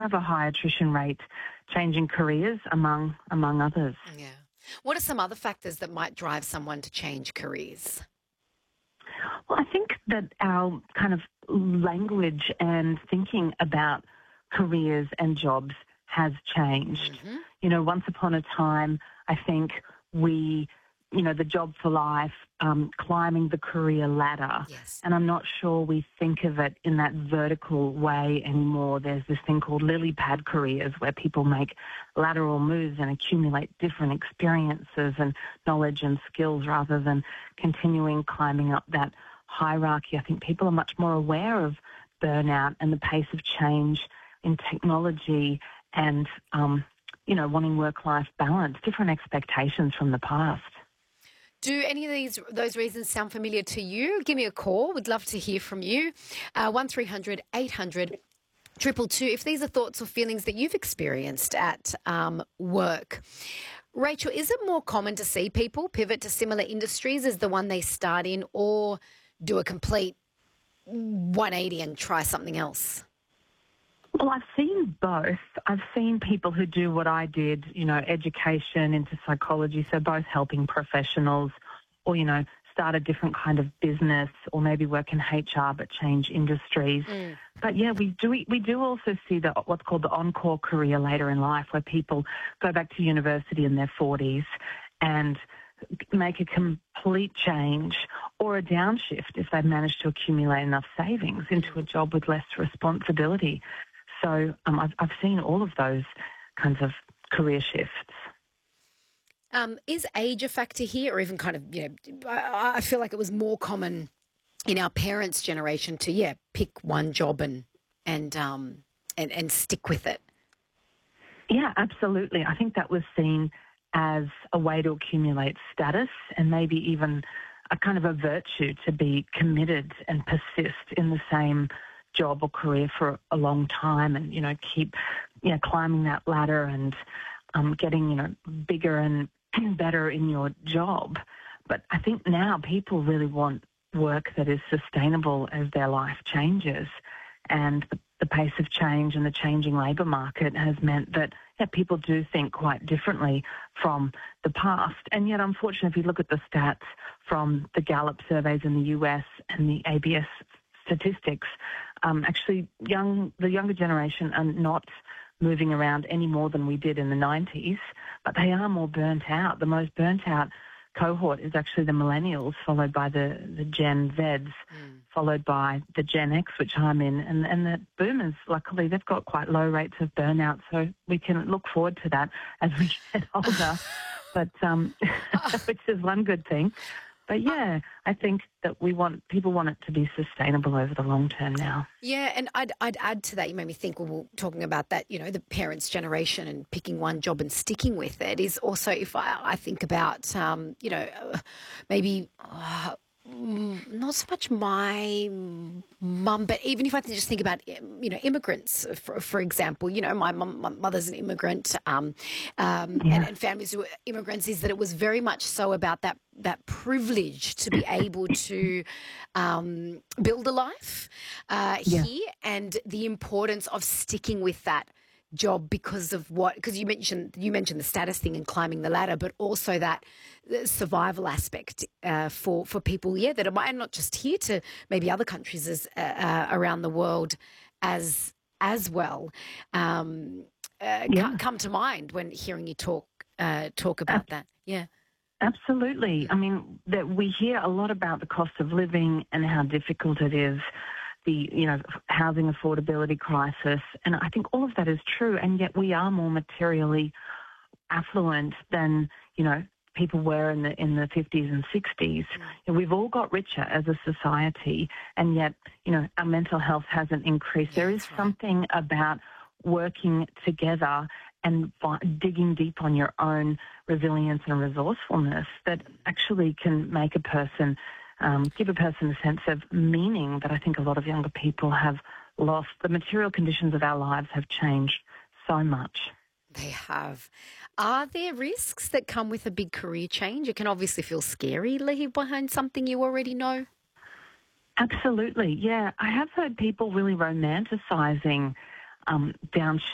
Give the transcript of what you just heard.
have a high attrition rate, changing careers among others. Yeah. What are some other factors that might drive someone to change careers? Well, I think that our kind of language and thinking about careers and jobs has changed. Hmm. Once upon a time, I think the job for life, climbing the career ladder. Yes. And I'm not sure we think of it in that vertical way anymore. There's this thing called lily pad careers where people make lateral moves and accumulate different experiences and knowledge and skills rather than continuing climbing up that hierarchy. I think people are much more aware of burnout and the pace of change in technology and, wanting work-life balance, different expectations from the past. Do any of those reasons sound familiar to you? Give me a call. We'd love to hear from you. 1300 800 222. If these are thoughts or feelings that you've experienced at work. Rachel, is it more common to see people pivot to similar industries as the one they start in, or do a complete 180 and try something else? Well, I've seen both. I've seen people who do what I did, education into psychology, so both helping professionals or, start a different kind of business or maybe work in HR but change industries. But, yeah, we do also see what's called the encore career later in life where people go back to university in their 40s and make a complete change or a downshift if they've managed to accumulate enough savings into a job with less responsibility. So I've seen all of those kinds of career shifts. Is age a factor here, or even kind of, I feel like it was more common in our parents' generation to, pick one job and stick with it? Yeah, absolutely. I think that was seen as a way to accumulate status and maybe even a kind of a virtue to be committed and persist in the same job or career for a long time and, keep, climbing that ladder and getting, bigger and better in your job. But I think now people really want work that is sustainable as their life changes. And the pace of change and the changing labour market has meant that people do think quite differently from the past. And yet, unfortunately, if you look at the stats from the Gallup surveys in the US and the ABS statistics, actually the younger generation are not moving around any more than we did in the 90s, but they are more burnt out. The most burnt out cohort is actually the millennials, followed by the Gen Zs, followed by the Gen X, which I'm in, and the boomers, luckily, they've got quite low rates of burnout, so we can look forward to that as we get older, but which is one good thing. But yeah, I think that people want it to be sustainable over the long term now. Yeah, and I'd add to that. You made me think. Well, talking about that, the parents' generation and picking one job and sticking with it is also. If I think about, maybe. Not so much my mum, but even if I can just think about, immigrants, for example, my mother's an immigrant, and families who are immigrants, is that it was very much so about that privilege to be able to build a life here, and the importance of sticking with that job because you mentioned the status thing and climbing the ladder, but also that survival aspect for people, that are not just here, to maybe other countries as around the world as well. Come to mind when hearing you talk about that. Yeah. Absolutely. I mean, that we hear a lot about the cost of living and how difficult it is, the housing affordability crisis, and I think all of that is true, and yet we are more materially affluent than people were in the 50s and 60s. We've all got richer as a society, and yet our mental health hasn't increased. There is something about working together and digging deep on your own resilience and resourcefulness that actually can make a person, give a person a sense of meaning that I think a lot of younger people have lost. The material conditions of our lives have changed so much. They have. Are there risks that come with a big career change? It can obviously feel scary, leave behind something you already know. Absolutely, yeah. I have heard people really romanticising downshift